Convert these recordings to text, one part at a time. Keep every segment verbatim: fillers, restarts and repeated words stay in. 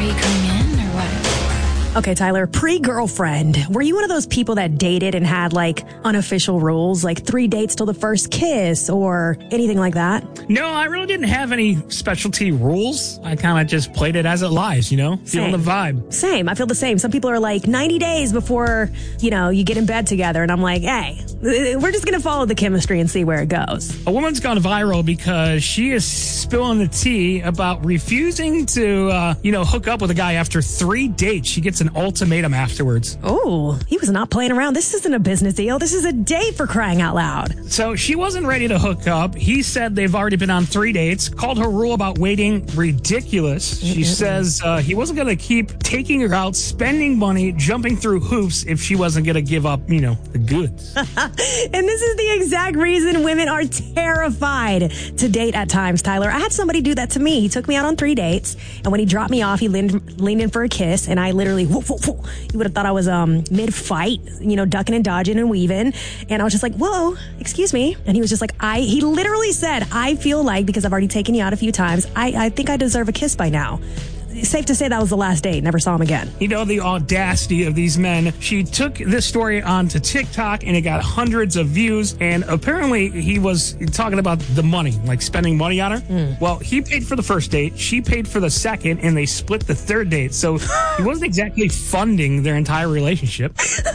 you coming in or what? Okay, Tyler, pre-girlfriend, were you one of those people that dated and had like unofficial rules, like three dates till the first kiss or anything like that? No, I really didn't have any specialty rules. I kind of just played it as it lies, you know, feeling the vibe. Same. I feel the same. Some people are like ninety days before, you know, you get in bed together. And I'm like, hey, we're just going to follow the chemistry and see where it goes. A woman's gone viral because she is spilling the tea about refusing to, uh, you know, hook up with a guy after three dates. She gets an ultimatum afterwards. Oh, he was not playing around. This isn't a business deal. This is a date, for crying out loud. So she wasn't ready to hook up. He said they've already been on three dates, called her rule about waiting ridiculous. She mm-hmm. says uh, he wasn't going to keep taking her out, spending money, jumping through hoops if she wasn't going to give up, you know, the goods. And this is the exact reason women are terrified to date at times, Tyler. I had somebody do that to me. He took me out on three dates, and when he dropped me off, he leaned, leaned in for a kiss, and I literally, whoop, whoop, whoop. You would have thought I was um mid-fight, you know, ducking and dodging and weaving, and I was just like, whoa, excuse me. And he was just like, I, he literally said, I feel like, because I've already taken you out a few times, I, I think I deserve a kiss by now. Safe to say that was the last date. Never saw him again. You know, the audacity of these men. She took this story onto TikTok and it got hundreds of views. And apparently he was talking about the money, like spending money on her. Mm. Well, he paid for the first date. She paid for the second, and they split the third date. So he wasn't exactly funding their entire relationship.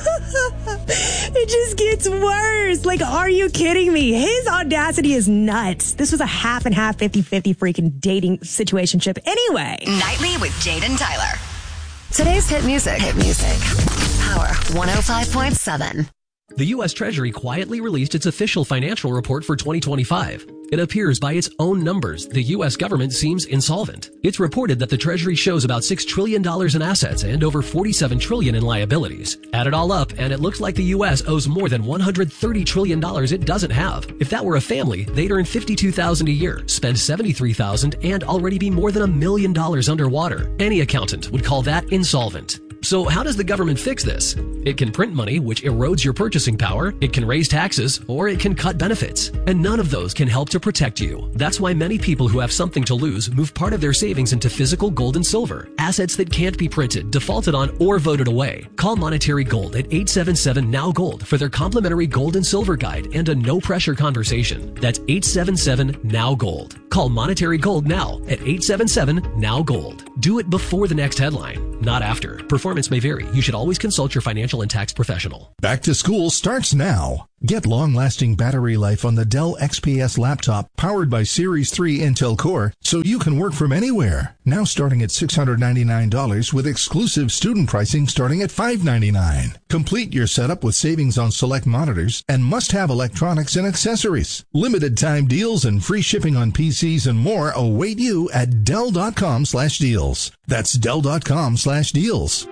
It just gets worse. Like, are you kidding me? His audacity is nuts. This was a half and half, fifty-fifty freaking dating situationship anyway. Nightly with Jade and Tyler. Today's hit music. Hit music. Power one oh five point seven. The U S Treasury quietly released its official financial report for twenty twenty-five. It appears by its own numbers, the U S government seems insolvent. It's reported that the Treasury shows about six trillion dollars in assets and over forty-seven trillion dollars in liabilities. Add it all up, and it looks like the U S owes more than one hundred thirty trillion dollars it doesn't have. If that were a family, they'd earn fifty-two thousand dollars a year, spend seventy-three thousand dollars, and already be more than a million dollars underwater. Any accountant would call that insolvent. So how does the government fix this? It can print money, which erodes your purchasing power, it can raise taxes, or it can cut benefits. And none of those can help to protect you. That's why many people who have something to lose move part of their savings into physical gold and silver, assets that can't be printed, defaulted on, or voted away. Call Monetary Gold at eight seven seven N O W Gold for their complimentary gold and silver guide and a no-pressure conversation. That's eight seven seven N O W Gold. Call Monetary Gold now at eight seven seven N O W Gold. Do it before the next headline, not after. Performance may vary. You should always consult your financial and tax professional. Back to school starts now. Get long-lasting battery life on the Dell X P S laptop powered by Series three Intel Core so you can work from anywhere. Now starting at six hundred ninety-nine dollars with exclusive student pricing starting at five hundred ninety-nine dollars. Complete your setup with savings on select monitors and must-have electronics and accessories. Limited time deals and free shipping on P Cs and more await you at Dell.com slash deals. That's Dell.com slash deals.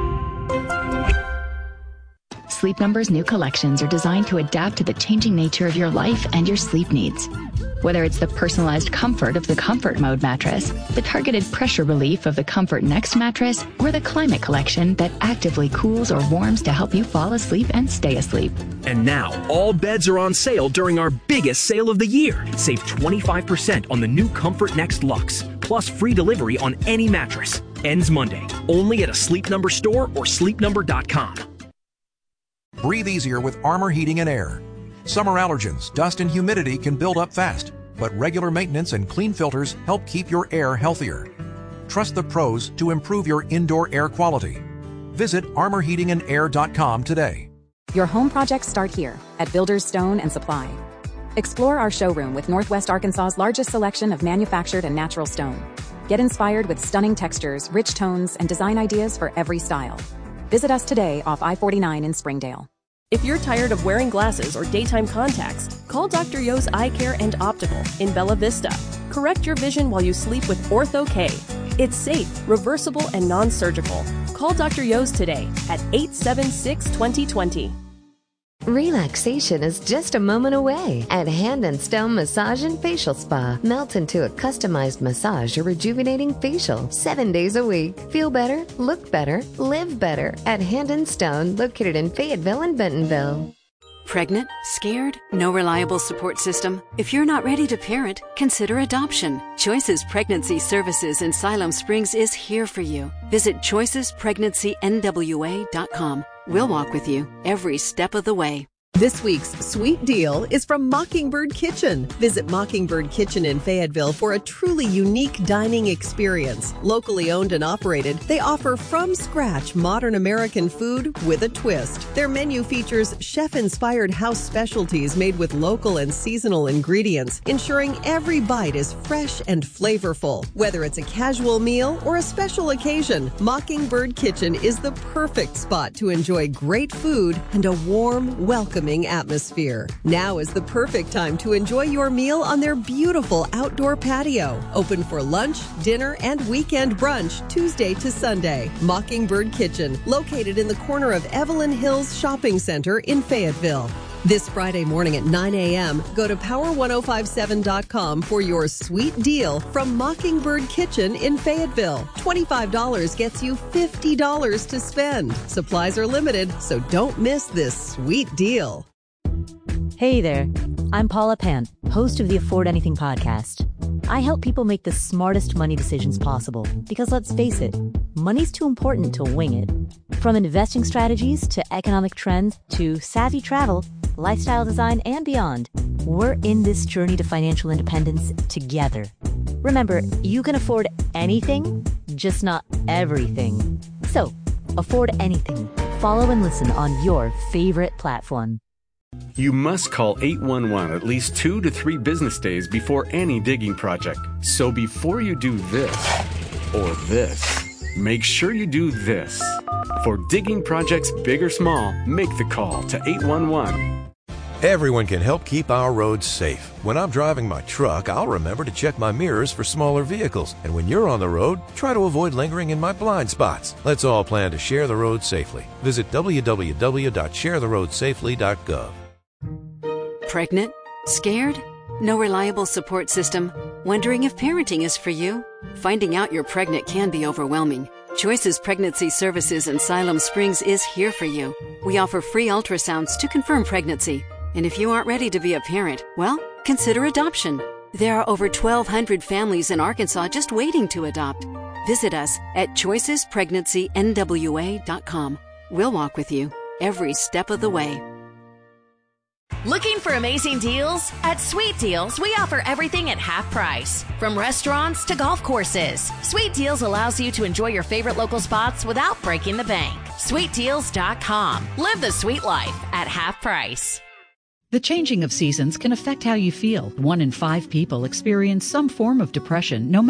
Sleep Number's new collections are designed to adapt to the changing nature of your life and your sleep needs. Whether it's the personalized comfort of the Comfort Mode mattress, the targeted pressure relief of the Comfort Next mattress, or the Climate Collection that actively cools or warms to help you fall asleep and stay asleep. And now, all beds are on sale during our biggest sale of the year. Save twenty-five percent on the new Comfort Next Luxe, plus free delivery on any mattress. Ends Monday, only at a Sleep Number store or sleep number dot com. Breathe easier with Armor Heating and Air. Summer allergens, dust, and humidity can build up fast, but regular maintenance and clean filters help keep your air healthier. Trust the pros to improve your indoor air quality. Visit armor heating and air dot com today. Your home projects start here at Builders Stone and Supply. Explore our showroom with Northwest Arkansas's largest selection of manufactured and natural stone. Get inspired with stunning textures, rich tones, and design ideas for every style. Visit us today off I forty-nine in Springdale. If you're tired of wearing glasses or daytime contacts, call Doctor Yo's Eye Care and Optical in Bella Vista. Correct your vision while you sleep with Ortho-K. It's safe, reversible, and non-surgical. Call Doctor Yo's today at eight seven six, two zero two zero. Relaxation is just a moment away at Hand and Stone Massage and Facial Spa. Melt into a customized massage or rejuvenating facial seven days a week. Feel better, look better, live better at Hand and Stone, located in Fayetteville and Bentonville. Pregnant? Scared? No reliable support system? If you're not ready to parent, consider adoption. Choices Pregnancy Services in Siloam Springs is here for you. Visit choices pregnancy n w a dot com. We'll walk with you every step of the way. This week's Sweet Deal is from Mockingbird Kitchen. Visit Mockingbird Kitchen in Fayetteville for a truly unique dining experience. Locally owned and operated, they offer from-scratch modern American food with a twist. Their menu features chef-inspired house specialties made with local and seasonal ingredients, ensuring every bite is fresh and flavorful. Whether it's a casual meal or a special occasion, Mockingbird Kitchen is the perfect spot to enjoy great food and a warm, welcoming atmosphere. Now is the perfect time to enjoy your meal on their beautiful outdoor patio. Open for lunch, dinner, and weekend brunch Tuesday to Sunday. Mockingbird Kitchen, located in the corner of Evelyn Hills Shopping Center in Fayetteville. This Friday morning at nine a.m., go to power ten fifty-seven dot com for your sweet deal from Mockingbird Kitchen in Fayetteville. twenty-five dollars gets you fifty dollars to spend. Supplies are limited, so don't miss this sweet deal. Hey there, I'm Paula Pant, host of the Afford Anything podcast. I help people make the smartest money decisions possible because, let's face it, money's too important to wing it. From investing strategies to economic trends to savvy travel, lifestyle design, and beyond, we're in this journey to financial independence together. Remember, you can afford anything, just not everything. So, afford anything. Follow and listen on your favorite platform. You must call eight one one at least two to three business days before any digging project. So before you do this or this, make sure you do this. For digging projects big or small, make the call to eight one one. Everyone can help keep our roads safe. When I'm driving my truck, I'll remember to check my mirrors for smaller vehicles. And when you're on the road, try to avoid lingering in my blind spots. Let's all plan to share the road safely. Visit w w w dot share the road safely dot gov. Pregnant? Scared? No reliable support system? Wondering if parenting is for you? Finding out you're pregnant can be overwhelming. Choices Pregnancy Services in Siloam Springs is here for you. We offer free ultrasounds to confirm pregnancy. And if you aren't ready to be a parent, well, consider adoption. There are over twelve hundred families in Arkansas just waiting to adopt. Visit us at choices pregnancy n w a dot com. We'll walk with you every step of the way. Looking for amazing deals? At Sweet Deals, we offer everything at half price. From restaurants to golf courses, Sweet Deals allows you to enjoy your favorite local spots without breaking the bank. sweet deals dot com. Live the sweet life at half price. The changing of seasons can affect how you feel. One in five people experience some form of depression, no matter